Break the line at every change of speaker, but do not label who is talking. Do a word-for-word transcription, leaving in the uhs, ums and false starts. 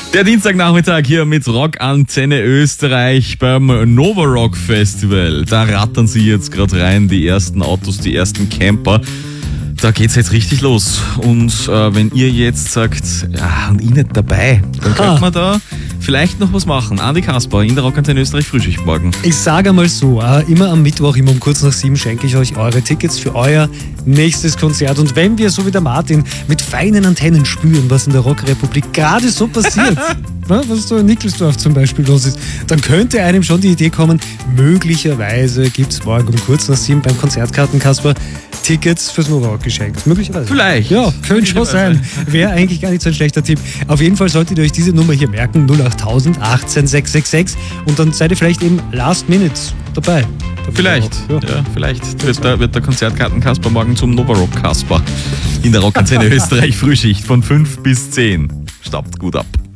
Der Dienstagnachmittag hier mit Rockantenne Österreich beim Nova Rock Festival. Da rattern sie jetzt gerade rein, die ersten Autos, die ersten Camper. Da geht's jetzt richtig los. Und äh, wenn ihr jetzt sagt, ja, und ich nicht dabei, dann könnte man da vielleicht noch was machen. Andi Kasper in der Rockantenne Österreich Frühschicht morgen.
Ich sage mal so, äh, immer am Mittwoch, immer um kurz nach sieben schenke ich euch eure Tickets für euer nächstes Konzert. Und wenn wir, so wie der Martin, mit feinen Antennen spüren, was in der Rockrepublik gerade so passiert, na, was so in Nickelsdorf zum Beispiel los ist, dann könnte einem schon die Idee kommen, möglicherweise gibt es morgen um kurz nach sieben beim Konzertkartenkasper Tickets fürs Nova Rock geschenkt. Möglicherweise.
Vielleicht.
Ja, könnte schon sein. Wäre eigentlich gar nicht so ein schlechter Tipp. Auf jeden Fall solltet ihr euch diese Nummer hier merken, null acht null null achtzehn sechs sechs sechs, und dann seid ihr vielleicht eben last minute dabei.
Vielleicht, ja. ja, vielleicht wird der, wird der Konzertkartenkasper morgen zum Nova Rock Kasper in der Rockantenne Österreich Frühschicht von fünf bis zehn. Staubt gut ab.